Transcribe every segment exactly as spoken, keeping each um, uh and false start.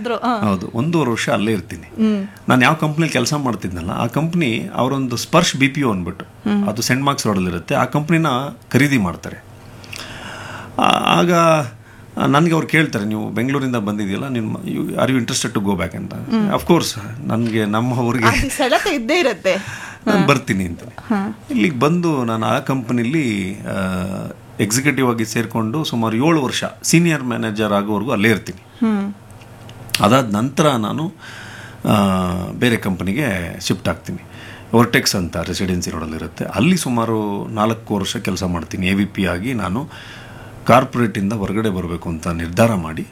ಮಾಡಿದ್ರು. ಹೌದು, ಒಂದೂವರೆ ವರ್ಷ ಅಲ್ಲೇ ಇರ್ತೀನಿ. ನಾನು ಯಾವ ಕಂಪ್ನಿಲಿ ಕೆಲಸ ಮಾಡ್ತಿದ್ನಲ್ಲ ಆ ಕಂಪ್ನಿ ಅವರೊಂದು ಸ್ಪರ್ಶ್ ಬಿ ಪಿ ಒ ಅಂದ್ಬಿಟ್ಟು, ಅದು ಸೆಂಟ್ ಮಾರ್ಕ್ಸ್ ರೋಡಲ್ಲಿರುತ್ತೆ, ಆ ಕಂಪ್ನಿನ ಖರೀದಿ ಮಾಡ್ತಾರೆ. ಆಗ ನನಗೆ ಅವ್ರು ಕೇಳ್ತಾರೆ, ನೀವು ಬೆಂಗಳೂರಿಂದ ಬಂದಿದೆಯಲ್ಲ, ನಿಮ್ಮ are you interested to go back ಅಂತ. ಅಫ್ಕೋರ್ಸ್ ನನಗೆ ನಮ್ಮ ಊರಿಗೆ ಇದ್ದೇ ಇರುತ್ತೆ, ನಾನು ಬರ್ತೀನಿ ಅಂತ. ಇಲ್ಲಿಗೆ ಬಂದು ನಾನು ಆ ಕಂಪನಿಲಿ ಎಕ್ಸಿಕ್ಯೂಟಿವ್ ಆಗಿ ಸೇರಿಕೊಂಡು ಸುಮಾರು ಏಳು ವರ್ಷ ಸೀನಿಯರ್ ಮ್ಯಾನೇಜರ್ ಆಗೋವರೆಗೂ ಅಲ್ಲೇ ಇರ್ತೀನಿ. ಅದಾದ ನಂತರ ನಾನು ಬೇರೆ ಕಂಪನಿಗೆ ಶಿಫ್ಟ್ ಆಗ್ತೀನಿ. ವರ್ಟೆಕ್ಸ್ ಅಂತ ರೆಸಿಡೆನ್ಸಿ ರೋಡಲ್ಲಿರುತ್ತೆ, ಅಲ್ಲಿ ಸುಮಾರು ನಾಲ್ಕು ವರ್ಷ ಕೆಲಸ ಮಾಡ್ತೀನಿ. ಎ ವಿ ಪಿ ಆಗಿ ನಾನು ಕಾರ್ಪೊರೇಟಿಂದ ಹೊರಗಡೆ ಬರಬೇಕು ಅಂತ ನಿರ್ಧಾರ ಮಾಡಿ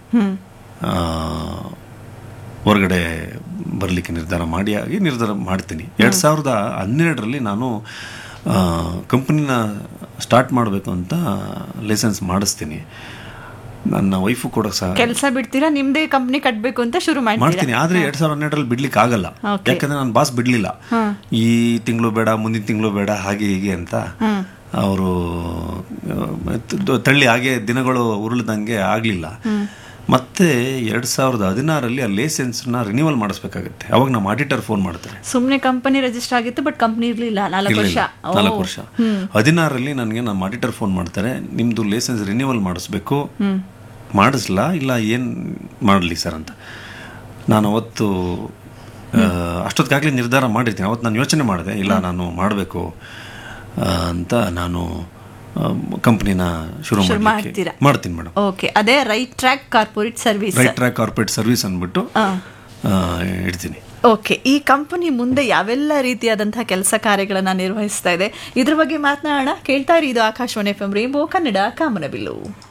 ಹೊರಗಡೆ ಬರಲಿಕ್ಕೆ ನಿರ್ಧಾರ ಮಾಡಿ ಆಗಿ ನಿರ್ಧಾರ ಮಾಡ್ತೀನಿ. ಎರಡು ಸಾವಿರದ ಹನ್ನೆರಡರಲ್ಲಿ ನಾನು ಕಂಪ್ನಿನ ಸ್ಟಾರ್ಟ್ ಮಾಡಬೇಕು ಅಂತ ಲೈಸೆನ್ಸ್ ಮಾಡಿಸ್ತೀನಿ. ನನ್ನ ವೈಫು ಕೂಡ ಸಹ ಕೆಲಸ ಬಿಡ್ತೀರಾ, ನಿಮ್ದೇ ಕಂಪ್ನಿ ಕಟ್ಟಬೇಕು ಅಂತ ಶುರು ಮಾಡ್ತೀನಿ. ಆದರೆ ಎರಡು ಸಾವಿರದ ಹನ್ನೆರಡರಲ್ಲಿ ಬಿಡ್ಲಿಕ್ಕೆ ಆಗಲ್ಲ, ಯಾಕಂದ್ರೆ ನನ್ನ ಬಾಸ್ ಬಿಡಲಿಲ್ಲ. ಈ ತಿಂಗಳು ಬೇಡ, ಮುಂದಿನ ತಿಂಗಳು ಬೇಡ, ಹಾಗೆ ಹೀಗೆ ಅಂತ ಅವರು ತಳ್ಳಿ, ಹಾಗೆ ದಿನಗಳು ಉರುಳಿದಂಗೆ ಆಗಲಿಲ್ಲ. ಮತ್ತೆ ಎರಡು ಸಾವಿರದ ಹದಿನಾರರಲ್ಲಿ ಆ ಲೈಸೆನ್ಸ್ನ ರಿನ್ಯೂವಲ್ ಮಾಡಿಸ್ಬೇಕಾಗುತ್ತೆ. ಅವಾಗ ನಮ್ಮ ಆಡಿಟರ್ ಫೋನ್ ಮಾಡ್ತಾರೆ. ಸುಮ್ಮನೆ ಕಂಪನಿ ರಿಜಿಸ್ಟರ್ ಆಗಿತ್ತು, ಬಟ್ ಕಂಪನಿ ಇರಲಿಲ್ಲ ನಾಲ್ಕು ವರ್ಷ ನಾಲ್ಕು ವರ್ಷ ಹದಿನಾರರಲ್ಲಿ ನನಗೆ ನಮ್ಮ ಆಡಿಟರ್ ಫೋನ್ ಮಾಡ್ತಾರೆ, ನಿಮ್ಮದು ಲೈಸೆನ್ಸ್ ರಿನ್ಯೂವಲ್ ಮಾಡಿಸ್ಬೇಕು, ಮಾಡಿಸ್ಲಾ ಇಲ್ಲ ಏನು ಮಾಡಲಿ ಸರ್ ಅಂತ. ನಾನು ಅವತ್ತು ಅಷ್ಟೊತ್ತಿಗಾಗಲೇ ನಿರ್ಧಾರ ಮಾಡಿರ್ತೀನಿ. ಅವತ್ತು ನಾನು ಯೋಚನೆ ಮಾಡಿದೆ, ಇಲ್ಲ ನಾನು ಮಾಡಬೇಕು ಅಂತ ನಾನು ಕಂಪನಿನ ಶುರು ಮಾಡ್ತೀನಿ ಮೇಡಮ್. ಓಕೆ, ಅದೇ right track corporate service right track corporate service ಅಂದ್ಬಿಟ್ಟು ಇಡ್ತೀನಿ. ಓಕೆ, ಈ ಕಂಪನಿ ಮುಂದೆ ಯಾವೆಲ್ಲ ರೀತಿಯಾದಂತಹ ಕೆಲಸ ಕಾರ್ಯಗಳನ್ನ ನಿರ್ವಹಿಸ್ತಾ ಇದೆ, ಇದ್ರ ಬಗ್ಗೆ ಮಾತನಾಡೋಣ. ಕೇಳ್ತಾ ಇರಿ, ಇದು Akashvani F M rainbow Kannada ಕಾಮನಬಿಲ್ಲು.